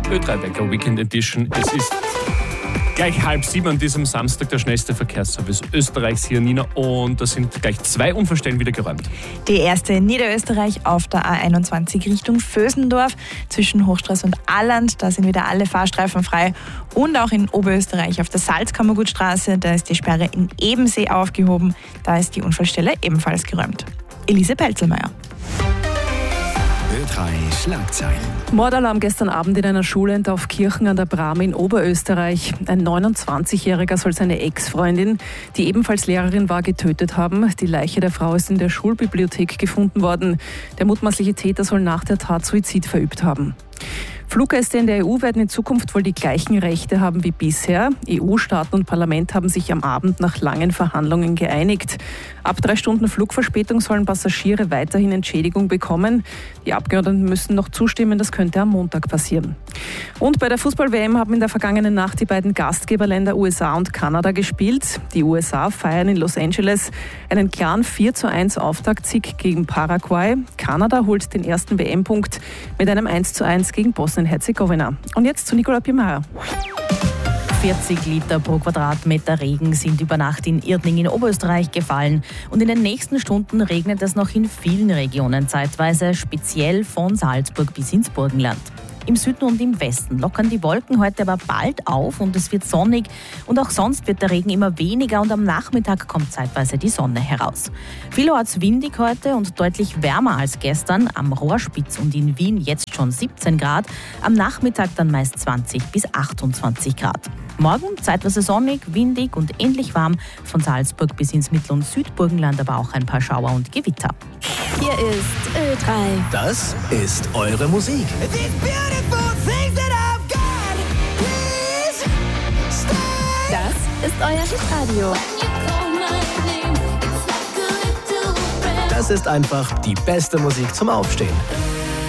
Ö3 Wecker Weekend Edition. Es ist gleich 6:30 an diesem Samstag der schnellste Verkehrsservice Österreichs hier, Nina. Und da sind gleich 2 Unfallstellen wieder geräumt. Die erste in Niederösterreich auf der A21 Richtung Vösendorf zwischen Hochstraße und Alland. Da sind wieder alle Fahrstreifen frei. Und auch in Oberösterreich auf der Salzkammergutstraße. Da ist die Sperre in Ebensee aufgehoben. Da ist die Unfallstelle ebenfalls geräumt. Elise Pelzelmeier. Ö3 Schlagzeilen. Mordalarm gestern Abend in einer Schule in Taufkirchen an der Bram in Oberösterreich. Ein 29-Jähriger soll seine Ex-Freundin, die ebenfalls Lehrerin war, getötet haben. Die Leiche der Frau ist in der Schulbibliothek gefunden worden. Der mutmaßliche Täter soll nach der Tat Suizid verübt haben. Fluggäste in der EU werden in Zukunft wohl die gleichen Rechte haben wie bisher. EU-Staaten und Parlament haben sich am Abend nach langen Verhandlungen geeinigt. Ab 3 Stunden Flugverspätung sollen Passagiere weiterhin Entschädigung bekommen. Die Abgeordneten müssen noch zustimmen, das könnte am Montag passieren. Und bei der Fußball-WM haben in der vergangenen Nacht die beiden Gastgeberländer USA und Kanada gespielt. Die USA feiern in Los Angeles einen klaren 4:1 Auftaktsieg gegen Paraguay. Kanada holt den ersten WM-Punkt mit einem 1:1 gegen Bosnien-Herzegowina. Und jetzt zu Nicola Piemeier. 40 Liter pro Quadratmeter Regen sind über Nacht in Irdning in Oberösterreich gefallen. Und in den nächsten Stunden regnet es noch in vielen Regionen zeitweise, speziell von Salzburg bis ins Burgenland. Im Süden und im Westen lockern die Wolken heute aber bald auf und es wird sonnig. Und auch sonst wird der Regen immer weniger und am Nachmittag kommt zeitweise die Sonne heraus. Vielorts windig heute und deutlich wärmer als gestern. Am Rohrspitz und in Wien jetzt schon 17 Grad. Am Nachmittag dann meist 20 bis 28 Grad. Morgen zeitweise sonnig, windig und ähnlich warm. Von Salzburg bis ins Mittel- und Südburgenland aber auch ein paar Schauer und Gewitter. Hier ist Ö3. Das ist eure Musik. Das ist euer Hitradio. Das ist einfach die beste Musik zum Aufstehen.